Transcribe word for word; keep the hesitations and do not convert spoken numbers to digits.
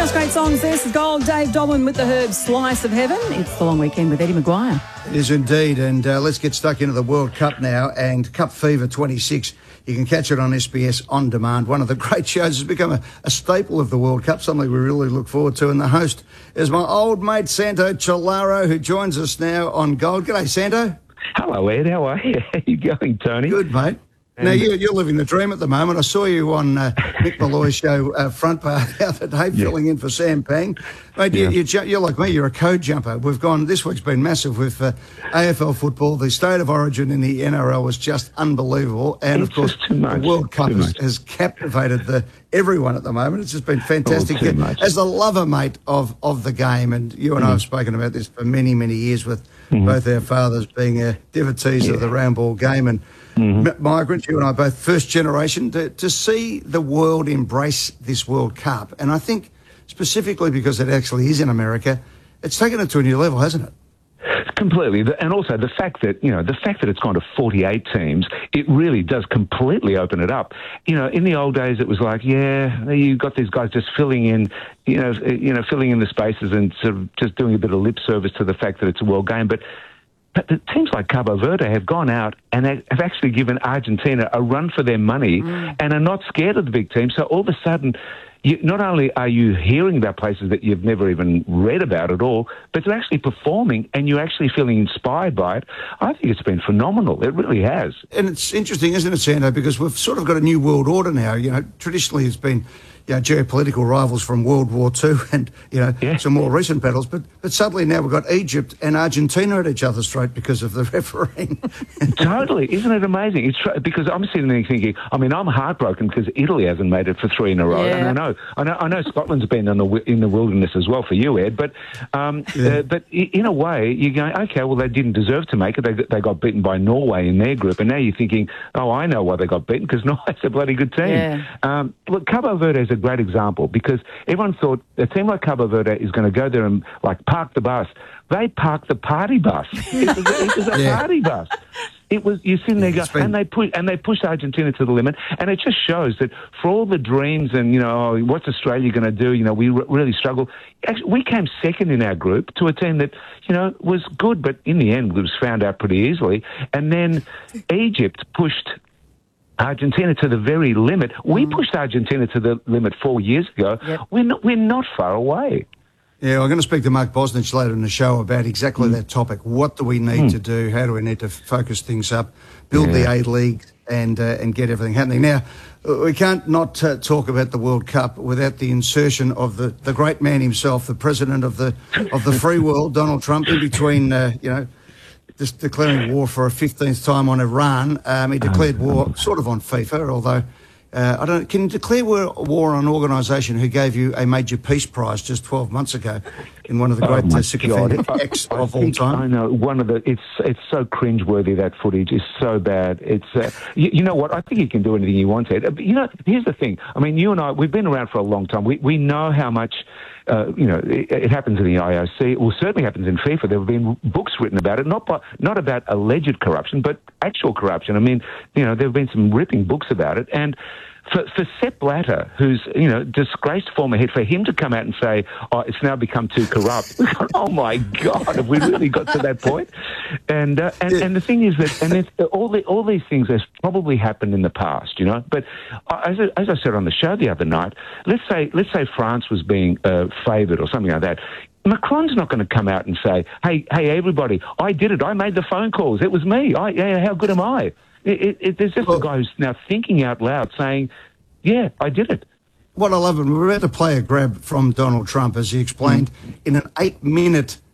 Such great songs. This is Gold. Dave Dobbin with the Herb Slice of Heaven. It's the long weekend with Eddie Maguire. It is indeed. And uh, let's get stuck into the World Cup now. And Cup Fever twenty-six. You can catch it on S B S On Demand. One of the great shows has become a, a staple of the World Cup, something we really look forward to. And the host is my old mate, Santo Ciallaro, who joins us now on Gold. G'day, Santo. Hello, Ed. How are you? How you going, Tony? Good, mate. Now, you, you're living the dream at the moment. I saw you on uh, Mick Malloy's show, uh, Front Bar, the other day, yeah. filling in for Sam Pang. Mate, yeah. you, you, you're like me, you're a code jumper. We've gone, this week's been massive with uh, A F L football. The state of origin in the N R L was just unbelievable. And, it's of course, the World Cup has, has captivated the everyone at the moment. It's just been fantastic. Oh, as a lover, mate, of, of the game, and you and mm. I have spoken about this for many, many years with mm-hmm. both our fathers being uh, devotees yeah. of the round ball game, and Mm-hmm. migrants, you and I both first generation, to, to see the world embrace this World Cup. And I think specifically because it actually is in America, it's taken it to a new level, hasn't it? Completely. And also the fact that, you know, the fact that it's gone to forty-eight teams, it really does completely open it up. You know, in the old days, it was like, yeah, you got these guys just filling in, you know, you know, filling in the spaces and sort of just doing a bit of lip service to the fact that it's a world game. But But the teams like Cabo Verde have gone out and have actually given Argentina a run for their money mm. and are not scared of the big team. So all of a sudden, you, not only are you hearing about places that you've never even read about at all, but they're actually performing and you're actually feeling inspired by it. I think it's been phenomenal. It really has. And it's interesting, isn't it, Sando, because we've sort of got a new world order now. You know, traditionally it's been, you know, geopolitical rivals from World War Two and, you know, yeah. some more recent battles. But but suddenly now we've got Egypt and Argentina at each other's throat because of the refereeing. Totally. Isn't it amazing? It's tr- because I'm sitting there thinking, I mean, I'm heartbroken because Italy hasn't made it for three in a row. Yeah. And I know, I know, I know Scotland's been in the, in the wilderness as well for you, Ed. But um, yeah. uh, but in a way, you're going, okay, well, they didn't deserve to make it. They, they got beaten by Norway in their group. And now you're thinking, oh, I know why they got beaten, because Norway's a bloody good team. Yeah. Um, look, Cabo Verde is a great example, because everyone thought a team like Cabo Verde is going to go there and, like, park the bus. They parked the party bus. It was a, it was a yeah. party bus. It was, you're sitting there, yeah, going, been... and they push, and they pushed Argentina to the limit, and it just shows that for all the dreams and, you know, oh, what's Australia going to do? You know, we re- really struggled. Actually, we came second in our group to a team that, you know, was good, but in the end was found out pretty easily. And then Egypt pushed Argentina to the very limit. We mm. pushed Argentina to the limit four years ago. Yep. We're not, we're not far away. Yeah, I'm going to speak to Mark Bosnich later in the show about exactly mm. that topic. What do we need mm. to do? How do we need to focus things up, build yeah. the A-League and uh, and get everything happening? Now, we can't not uh, talk about the World Cup without the insertion of the, the great man himself, the president of the of the free world, Donald Trump, in between, uh, you know, just declaring war for a fifteenth time on Iran. Um, he declared war sort of on FIFA, although uh, I don't. Can you declare war, war on an organisation who gave you a major peace prize just twelve months ago in one of the great oh uh, sycophantic acts of all time? I know one of the. It's it's so cringeworthy. That footage is so bad. It's uh, you, you know what? I think you can do anything you want, Ed. But you know, here's the thing. I mean, you and I, we've been around for a long time. We we know how much. Uh, you know, it, it happens in the I O C. Well, certainly happens in FIFA. There have been books written about it, not by, not about alleged corruption, but actual corruption. I mean, you know, there have been some ripping books about it. And for, for Sepp Blatter, who's, you know, disgraced former head, for him to come out and say, oh, it's now become too corrupt. Oh, my God, have we really got to that point? And uh, and, and the thing is that, and it's, all the, all these things have probably happened in the past, you know. But as I, as I said on the show the other night, let's say let's say France was being uh, favoured or something like that. Macron's not going to come out and say, hey, hey, everybody, I did it. I made the phone calls. It was me. I, yeah, how good am I? It, it, it, there's just well, a guy who's now thinking out loud saying, yeah, I did it. What I love, and we're about to play a grab from Donald Trump as he explained mm. in an eight-minute